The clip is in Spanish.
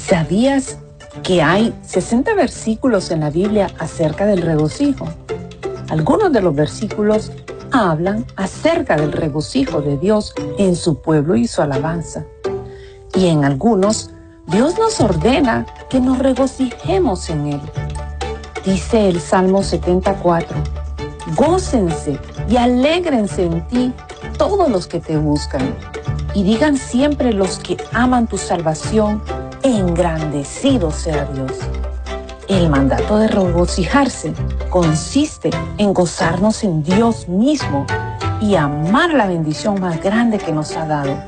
¿Sabías que hay 60 versículos en la Biblia acerca del regocijo? Algunos de los versículos hablan acerca del regocijo de Dios en su pueblo y su alabanza. Y en algunos, Dios nos ordena que nos regocijemos en Él. Dice el Salmo 74, gócense y alégrense en ti todos los que te buscan, y digan siempre los que aman tu salvación, engrandecido sea Dios. El mandato de regocijarse consiste en gozarnos en Dios mismo y amar la bendición más grande que nos ha dado,